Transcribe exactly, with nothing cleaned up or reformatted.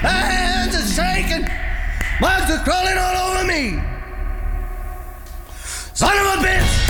My hands are shaking. Bugs are crawling all over me. Son of a bitch!